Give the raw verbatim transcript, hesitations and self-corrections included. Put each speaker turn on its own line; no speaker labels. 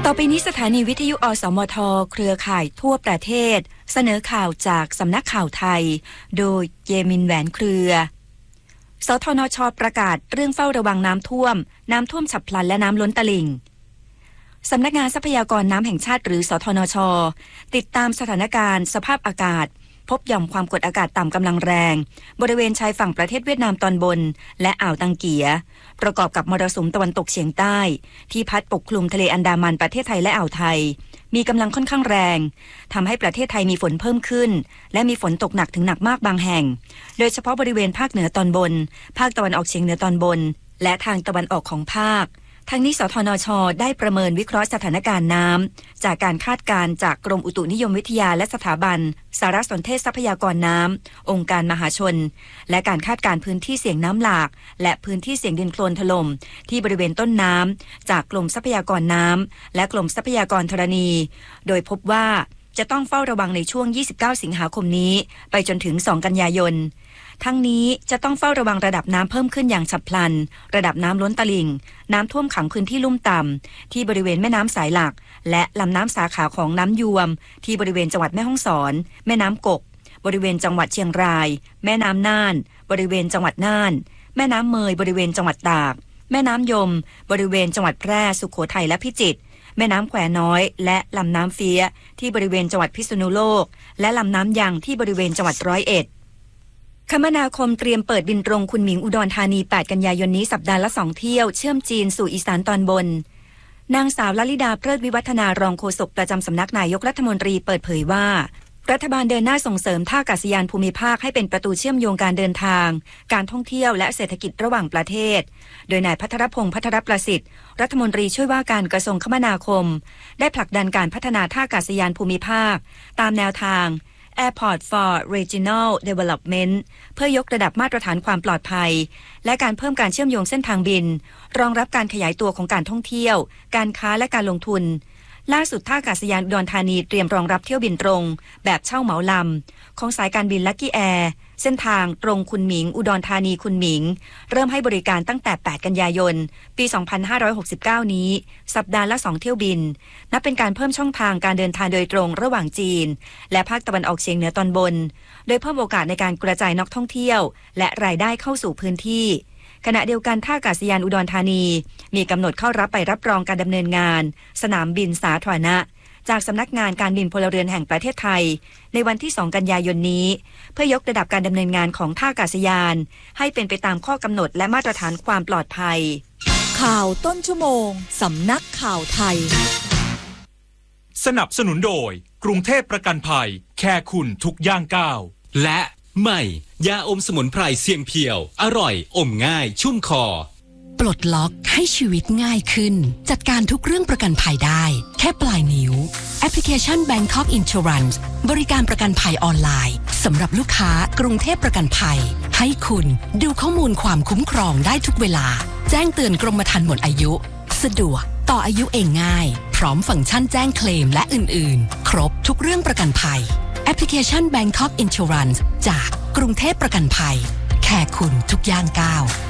อไปนี้สถานีวิทยุอสมทเครือข่ายทั่วประเทศเสนอข่าวจากสำนักข่าวไทยโดยเยมินแหวนเครือสทนช.ประกาศเรื่องเฝ้าระวังน้ำท่วมน้ำท่วมฉับพลันและน้ำล้นตลิ่งสำนักงานทรัพยากรน้ำแห่งชาติหรือสทนช.ติดตามสถานการณ์สภาพอากาศพบหย่อมความกดอากาศต่ำกำลังแรงบริเวณชายฝั่งประเทศเวียดนามตอนบนและอ่าวตังเกียประกอบกับมรสุมตะวันตกเฉียงใต้ที่พัดปกคลุมทะเลอันดามันประเทศไทยและอ่าวไทยมีกำลังค่อนข้างแรงทำให้ประเทศไทยมีฝนเพิ่มขึ้นและมีฝนตกหนักถึงหนักมากบางแห่งโดยเฉพาะบริเวณภาคเหนือตอนบนภาคตะวันออกเฉียงเหนือตอนบนและทางตะวันออกของภาคทั้งนี้สทนช.ได้ประเมินวิเคราะห์สถานการณ์น้ำจากการคาดการณ์จากกรมอุตุนิยมวิทยาและสถาบันสารสนเทศทรัพยากรน้ำองค์การมหาชนและการคาดการณ์พื้นที่เสี่ยงน้ำหลากและพื้นที่เสี่ยงดินโคลนถล่มที่บริเวณต้นน้ำจากกรมทรัพยากรน้ำและกรมทรัพยากรธรณีโดยพบว่าจะต้องเฝ้าระวังในช่วงยี่สิบเก้าสิงหาคมนี้ไปจนถึงสองกันยายนทั้งนี้จะต้องเฝ้าระวังระดับน้ำเพิ่มขึ้นอย่างฉับพลันระดับน้ำล้นตลิ่งน้ำท่วมขังพื้นที่ลุ่มต่ำที่บริเวณแม่น้ำสายหลักและลำน้ำสาขาของน้ำยวมที่บริเวณจังหวัดแม่ฮ่องสอนแม่น้ำกกบริเวณจังหวัดเชียงรายแม่น้ำน่านบริเวณจังหวัดน่านแม่น้ำเมยบริเวณจังหวัดตากแม่น้ำยมบริเวณจังหวัดแพร่สุโขทัยและพิจิตรแม่น้ำแควน้อยและลำน้ำเฟี้ยที่บริเวณจังหวัดพิษณุโลกและลำน้ำยังที่บริเวณจังหวัดร้อยเอ็ดคมนาคมเตรียมเปิดบินตรงคุณหมิงอุดรธานีแปดกันยายนนี้สัปดาห์ละสองเที่ยวเชื่อมจีนสู่อีสานตอนบนนางสาวลลิดาเพลิดวิวัฒนารองโฆษกประจำสำนักนายกรัฐมนตรีเปิดเผยว่ารัฐบาลเดินหน้าส่งเสริมท่าอากาศยานภูมิภาคให้เป็นประตูเชื่อมโยงการเดินทางการท่องเที่ยวและเศรษฐกิจระหว่างประเทศโดยนายพัทรพงษ์พัทรประสิทธิ์รัฐมนตรีช่วยว่าการกระทรวงคมนาคมได้ผลักดันการพัฒนาท่าอากาศยานภูมิภาคตามแนวทางAirport for Regional Development เพื่อยกระดับมาตรฐานความปลอดภัยและการเพิ่มการเชื่อมโยงเส้นทางบินรองรับการขยายตัวของการท่องเที่ยวการค้าและการลงทุนล่าสุดท่าอากาศยานอุดรธานีเตรียมรองรับเที่ยวบินตรงแบบเช่าเหมาลำของสายการบินลัคกี้แอร์เส้นทางตรงคุณหมิงอุดรธานีคุณหมิงเริ่มให้บริการตั้งแต่แปดกันยายนปีสองพันห้าร้อยหกสิบเก้านี้สัปดาห์ละสองเที่ยวบินนับเป็นการเพิ่มช่องทางการเดินทางโดยตรงระหว่างจีนและภาคตะวันออกเฉียงเหนือตอนบนโดยเพิ่มโอกาสในการกระจายนักท่องเที่ยวและรายได้เข้าสู่พื้นที่ขณะเดียวกันท่าอากาศยานอุดรธานีมีกำหนดเข้ารับไปรับรองการดำเนินงานสนามบินสาธารณะจากสำนักงานการบินพลเรือนแห่งประเทศไทยในวันที่สองกันยายนนี้เพื่อยกระดับการดำเนินงานของท่าอากาศยานให้เป็นไปตามข้อกำหนดและมาตรฐานความปลอดภัย
ข่าวต้นชั่วโมงสำนักข่าวไทย
สนับสนุนโดยกรุงเทพประกันภัยแค่คุณทุกย่างก้าว
และใหม่ยาอมสมุนไพรเสียงเพียวอร่อยอมง่ายชุ่มคอ
ปลดล็อกให้ชีวิตง่ายขึ้นจัดการทุกเรื่องประกันภัยได้แค่ปลายนิ้วแอปพลิเคชัน Bangkok Insurance บริการประกันภัยออนไลน์สำหรับลูกค้ากรุงเทพประกันภัยให้คุณดูข้อมูลความคุ้มครองได้ทุกเวลาแจ้งเตือนกรมธรรม์หมดอายุสะดวกต่ออายุเองง่ายพร้อมฟังก์ชันแจ้งเคลมและอื่นๆครบทุกเรื่องประกันภัยแอปพลิเคชัน Bangkok Insurance จากกรุงเทพประกันภัยแค่คุณทุกย่างก้าว